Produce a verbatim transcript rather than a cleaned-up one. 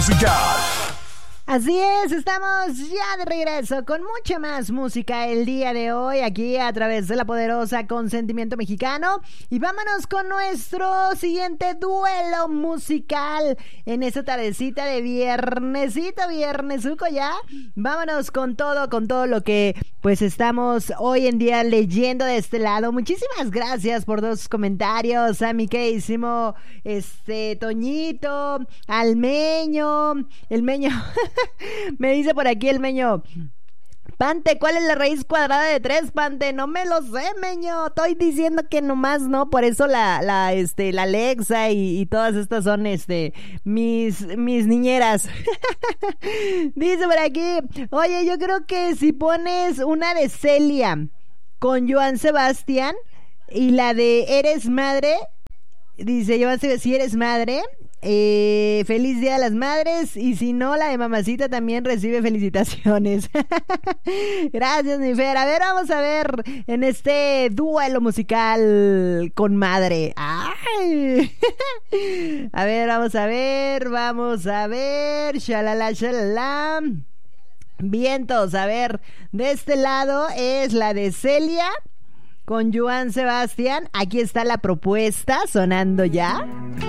musical. Así es, estamos ya de regreso con mucha más música el día de hoy aquí a través de la poderosa Consentimiento Mexicano. Y vámonos con nuestro siguiente duelo musical en esta tardecita de viernesito, viernesuco ya. Vámonos con todo, con todo lo que pues estamos hoy en día leyendo de este lado. Muchísimas gracias por dos comentarios a mi queridísimo este Toñito, al Meño, el Meño. Me dice por aquí el Meño: Pante, ¿cuál es la raíz cuadrada de tres, Pante? No me lo sé, Meño. Estoy diciendo que nomás no, por eso la, la, este, la Alexa y, y todas estas son, este, mis, mis niñeras. Dice por aquí: oye, yo creo que si pones una de Celia con Joan Sebastián y la de Eres Madre, dice Joan Sebastián, si eres madre, Eh, feliz Día de las Madres, y si no, la de Mamacita también recibe felicitaciones. Gracias, mi Fer. A ver, vamos a ver en este duelo musical con madre. ¡Ay! A ver, vamos a ver, vamos a ver. Shalala, shalala. Vientos, a ver, de este lado es la de Celia con Joan Sebastián. Aquí está la propuesta sonando ya.